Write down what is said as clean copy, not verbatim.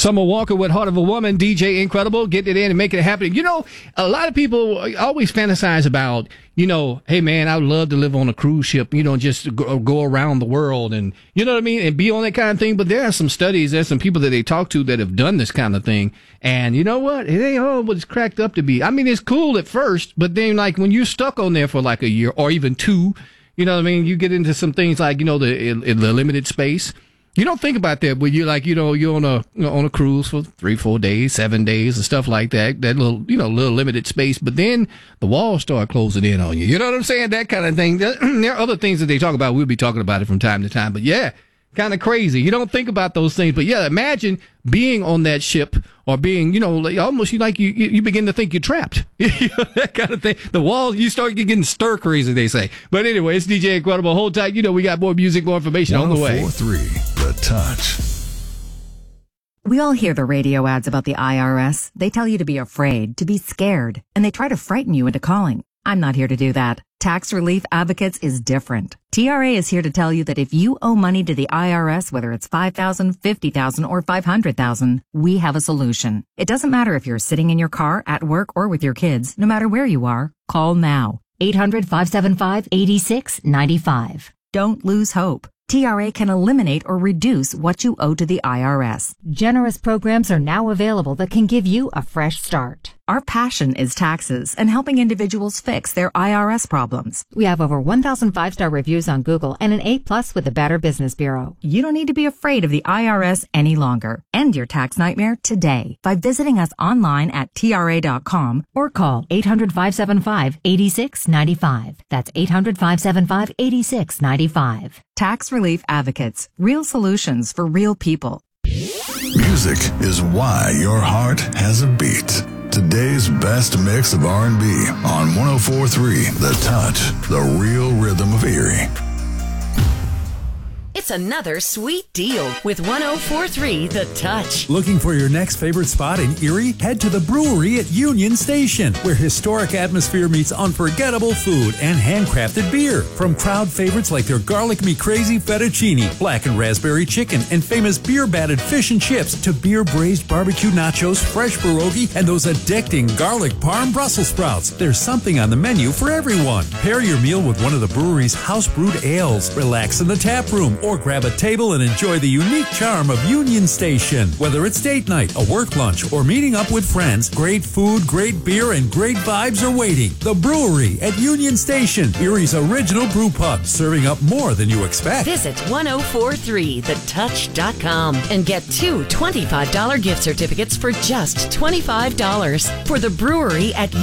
Summer Walker with Heart of a Woman, DJ Incredible, getting it in and making it happen. You know, a lot of people always fantasize about, you know, hey man, I would love to live on a cruise ship, you know, just go around the world and, you know what I mean, and be on that kind of thing. But there are some studies, there's some people that they talk to that have done this kind of thing. And you know what? It ain't all what it's cracked up to be. I mean, it's cool at first, but then like when you're stuck on there for like a year or even two, you know what I mean, you get into some things like, you know, the limited space. You don't think about that when you're like, you know, you're on a cruise for 3-4 days, 7 days and stuff like that, that little, you know, little limited space. But then the walls start closing in on you. You know what I'm saying? That kind of thing. There are other things that they talk about. We'll be talking about it from time to time. But yeah, kind of crazy. You don't think about those things. But yeah, imagine being on that ship or being, you know, like almost you begin to think you're trapped. That kind of thing. The walls, you start getting stir crazy, they say. But anyway, it's DJ Incredible. Hold tight. You know, we got more music, more information on the way. 104.3 The Touch. We all hear the radio ads about the IRS. They tell you to be afraid, to be scared, and they try to frighten you into calling. I'm not here to do that. Tax Relief Advocates is different. TRA is here to tell you that if you owe money to the IRS, whether it's $5,000, $50,000, or $500,000, we have a solution. It doesn't matter if you're sitting in your car, at work, or with your kids. No matter where you are, call now. 800-575-8695. Don't lose hope. TRA can eliminate or reduce what you owe to the IRS. Generous programs are now available that can give you a fresh start. Our passion is taxes and helping individuals fix their IRS problems. We have over 1,000 5-star reviews on Google and an A+ with the Better Business Bureau. You don't need to be afraid of the IRS any longer. End your tax nightmare today by visiting us online at TRA.com or call 800-575-8695. That's 800-575-8695. Tax Relief Advocates. Real solutions for real people. Music is why your heart has a beat. Today's best mix of R&B on 104.3 The Touch, the real rhythm of Erie. It's another sweet deal with 104.3 The Touch. Looking for your next favorite spot in Erie? Head to the brewery at Union Station, where historic atmosphere meets unforgettable food and handcrafted beer. From crowd favorites like their Garlic Me Crazy Fettuccine, Black and Raspberry Chicken, and famous beer-batted fish and chips, to beer-braised barbecue nachos, fresh pierogi, and those addicting garlic parm Brussels sprouts. There's something on the menu for everyone. Pair your meal with one of the brewery's house-brewed ales, relax in the tap room, or grab a table and enjoy the unique charm of Union Station. Whether it's date night, a work lunch, or meeting up with friends, great food, great beer, and great vibes are waiting. The Brewery at Union Station, Erie's original brew pub, serving up more than you expect. Visit 1043thetouch.com and get 2 $25 gift certificates for just $25 for the Brewery at